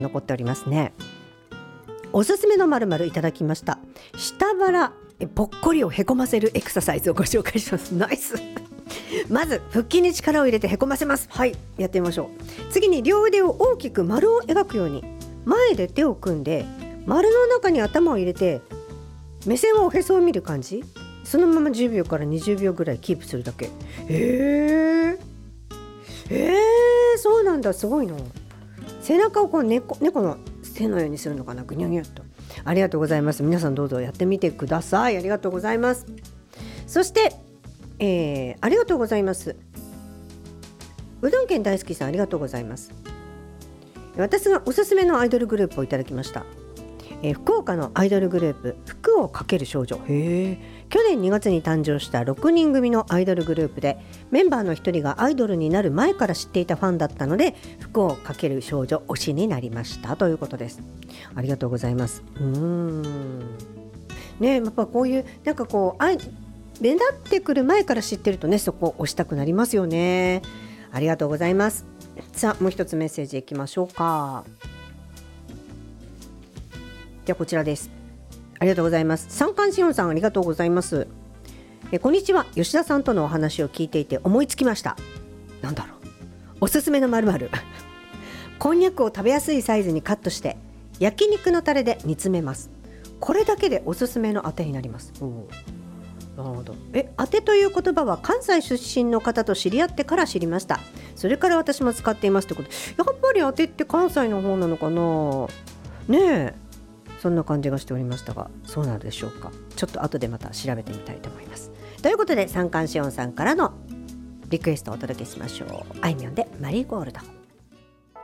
残っておりますね。おすすめの〇〇いただきました。下腹ぽっこりをへこませるエクササイズをご紹介します。ナイスまず腹筋に力を入れてへこませます。はい、やってみましょう。次に両腕を大きく丸を描くように前で手を組んで丸の中に頭を入れて目線はおへそを見る感じ。そのまま10秒から20秒ぐらいキープするだけ。そうなんだ、すごいな。背中をこう猫の背のようにするのかな、ぐにゅぐにゅっと。ありがとうございます。皆さんどうぞやってみてください。ありがとうございます。そして、ありがとうございます。うどん県大好きさん、ありがとうございます。私がおすすめのアイドルグループをいただきました。福岡のアイドルグループ、福をかける少女。去年2月に誕生した6人組のアイドルグループで、メンバーの1人がアイドルになる前から知っていたファンだったので、福をかける少女推しになりましたということです。ありがとうございます。ね、やっぱこういうなんかこう目立ってくる前から知ってるとね、そこを推したくなりますよね。ありがとうございます。さあ、もう一つメッセージいきましょうか。ではこちらです。ありがとうございます。三寒四温さん、ありがとうございます。こんにちは。吉田さんとのお話を聞いていて思いつきました。なんだろう、おすすめの〇〇こんにゃくを食べやすいサイズにカットして焼肉のタレで煮詰めます。これだけでおすすめのあてになります。なるほど。あてという言葉は関西出身の方と知り合ってから知りました。それから私も使っていますということで、やっぱりあてって関西の方なのかなねえ、そんな感じがしておりましたが、そうなるでしょうか。ちょっと後でまた調べてみたいと思います。ということで、三寒四温さんからのリクエストをお届けしましょう。あいみょんでマリーゴールド。